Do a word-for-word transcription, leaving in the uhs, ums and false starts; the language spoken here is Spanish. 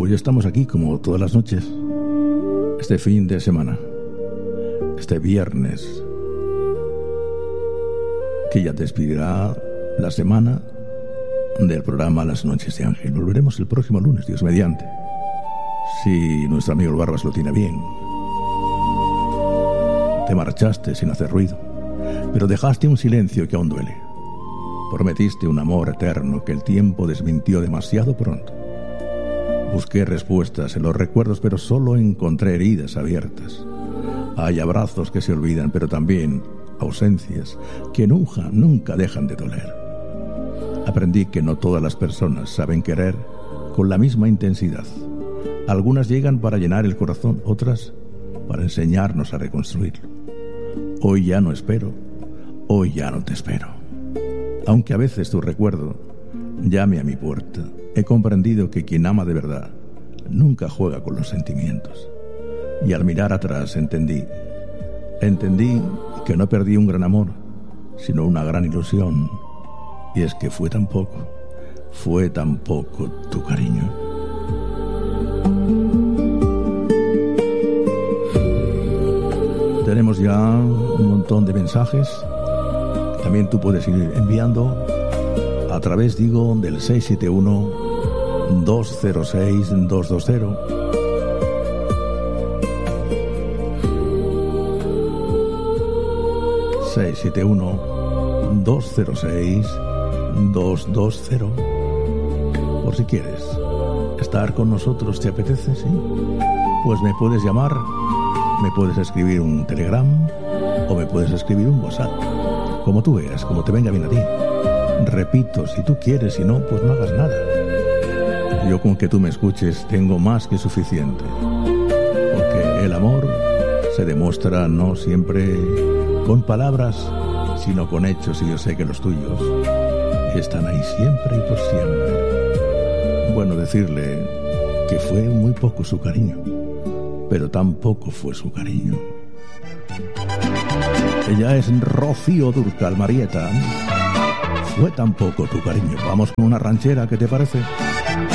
Pues ya estamos aquí como todas las noches, este fin de semana, este viernes, que ya despedirá la semana del programa Las Noches de Ángel. Volveremos el próximo lunes, Dios mediante, si nuestro amigo el Barbas lo tiene bien. Te marchaste sin hacer ruido, pero dejaste un silencio que aún duele. Prometiste un amor eterno que el tiempo desmintió demasiado pronto. Busqué respuestas en los recuerdos, pero solo encontré heridas abiertas. Hay abrazos que se olvidan, pero también ausencias que nunca, nunca dejan de doler. Aprendí que no todas las personas saben querer con la misma intensidad. Algunas llegan para llenar el corazón, otras para enseñarnos a reconstruirlo. Hoy ya no espero, hoy ya no te espero. Aunque a veces tu recuerdo llame a mi puerta, he comprendido que quien ama de verdad nunca juega con los sentimientos. Y al mirar atrás entendí, entendí que no perdí un gran amor, sino una gran ilusión. Y es que fue tan poco, fue tan poco tu cariño. Tenemos ya un montón de mensajes. También tú puedes ir enviando a través, digo, del seis siete uno, dos cero seis, dos dos cero. seis siete uno, dos cero seis, dos dos cero. Por si quieres estar con nosotros, ¿te apetece? Sí. Pues me puedes llamar, me puedes escribir un Telegram o me puedes escribir un WhatsApp. Como tú veas, como te venga bien a ti. Repito, si tú quieres, si no, pues no hagas nada. Yo con que tú me escuches tengo más que suficiente. Porque el amor se demuestra no siempre con palabras, sino con hechos, y yo sé que los tuyos están ahí siempre y por siempre. Bueno, decirle que fue muy poco su cariño, pero tampoco fue su cariño. Ella es Rocío Dúrcal, Marieta. Fue tan poco tu cariño. Vamos con una ranchera, ¿qué te parece?